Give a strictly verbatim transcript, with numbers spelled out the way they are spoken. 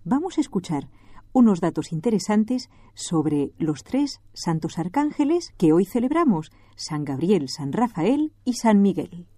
vamos a escuchar unos datos interesantes sobre los tres santos arcángeles que hoy celebramos, San Gabriel, San Rafael y San Miguel.